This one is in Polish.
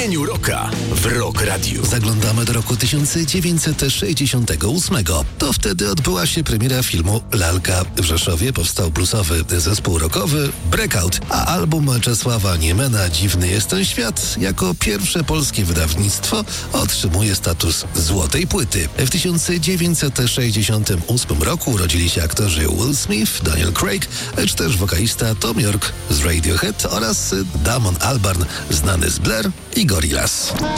Dzieniu Rocka w Rock Radio. Zaglądamy do roku 1968. To wtedy odbyła się premiera filmu Lalka. W Rzeszowie powstał bluesowy zespół rockowy Breakout, a album Czesława Niemena Dziwny jest ten świat jako pierwsze polskie wydawnictwo otrzymuje status złotej płyty. W 1968 roku urodzili się aktorzy Will Smith, Daniel Craig, czy też wokalista Thom Yorke z Radiohead oraz Damon Albarn znany z Blair i Gorillaz.